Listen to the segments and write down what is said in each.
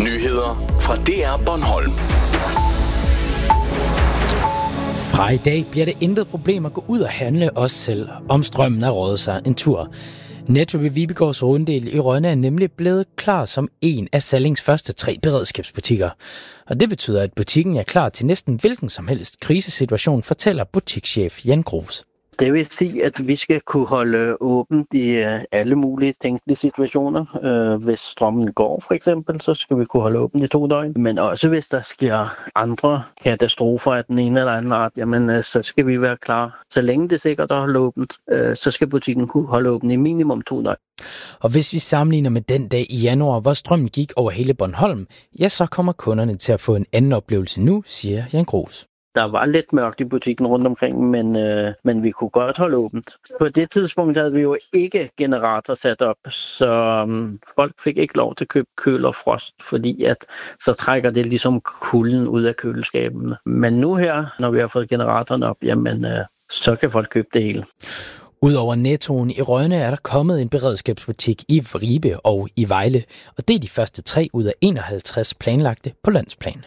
Nyheder fra DR Bornholm. Fra i dag bliver det intet problem at gå ud og handle os selv, om strømmen har rådet sig en tur. Netto ved Vibegårds Runddel i Rønne er nemlig blevet klar som en af Sallings første 3 beredskabsbutikker. Og det betyder, at butikken er klar til næsten hvilken som helst krisesituation, fortæller butikschef Jan Gros. Det vil sige, at vi skal kunne holde åbent i alle mulige tænkelige situationer. Hvis strømmen går for eksempel, så skal vi kunne holde åbent i 2 døgn. Men også hvis der sker andre katastrofer af den ene eller anden art, jamen, så skal vi være klar. Så længe det er sikkert at holde åbent, så skal butikken kunne holde åbent i minimum 2 døgn. Og hvis vi sammenligner med den dag i januar, hvor strømmen gik over hele Bornholm, ja, så kommer kunderne til at få en anden oplevelse nu, siger Jan Gros. Der var lidt mørkt i butikken rundt omkring, men vi kunne godt holde åbent. På det tidspunkt havde vi jo ikke generator sat op, så folk fik ikke lov til at købe køl og frost, fordi at så trækker det ligesom kulden ud af køleskabene. Men nu her, når vi har fået generatoren op, jamen så kan folk købe det hele. Udover Nettoen i Rønne er der kommet en beredskabsbutik i Ribe og i Vejle, og det er de første 3 ud af 51 planlagte på landsplan.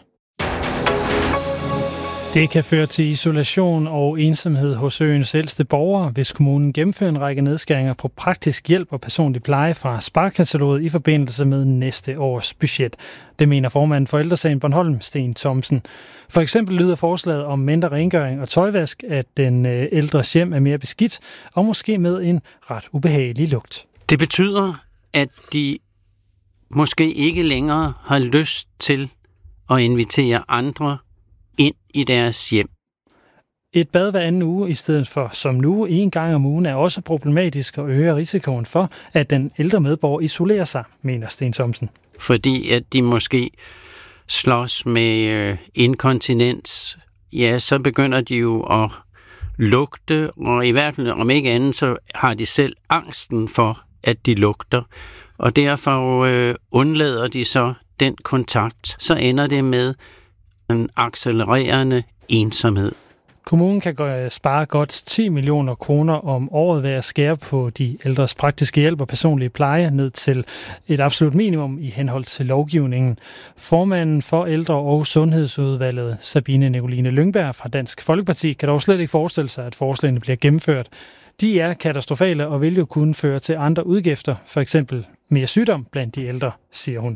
Det kan føre til isolation og ensomhed hos øens ældste borgere, hvis kommunen gennemfører en række nedskæringer på praktisk hjælp og personlig pleje fra Sparkataloget i forbindelse med næste års budget. Det mener formanden for Ældresagen Bornholm, Sten Thomsen. For eksempel lyder forslaget om mindre rengøring og tøjvask, at den ældres hjem er mere beskidt og måske med en ret ubehagelig lugt. Det betyder, at de måske ikke længere har lyst til at invitere andre ind i deres hjem. Et bad hver anden uge i stedet for som nu 1 gang om ugen er også problematisk og øger risikoen for, at den ældre medborger isolerer sig, mener Sten Thomsen. Fordi at de måske slås med inkontinens, ja, så begynder de jo at lugte, og i hvert fald om ikke andet, så har de selv angsten for, at de lugter. Og derfor undlader de så den kontakt. Så ender det med en accelererende ensomhed. Kommunen kan spare godt 10 millioner kroner om året ved at skære på de ældres praktiske hjælp og personlige pleje ned til et absolut minimum i henhold til lovgivningen. Formanden for Ældre- og Sundhedsudvalget, Sabine Nicoline Lyngberg fra Dansk Folkeparti, kan dog slet ikke forestille sig, at forslagene bliver gennemført. De er katastrofale og vil jo kunne føre til andre udgifter, for eksempel mere sygdom blandt de ældre, siger hun.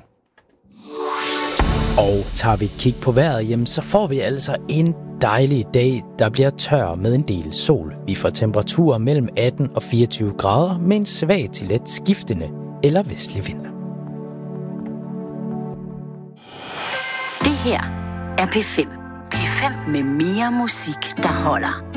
Og tager vi et kig på vejret, jamen, så får vi altså en dejlig dag, der bliver tør med en del sol. Vi får temperaturer mellem 18 og 24 grader med en svag til let skiftende eller vestlig vind. Det her er P5. P5 med mere musik, der holder.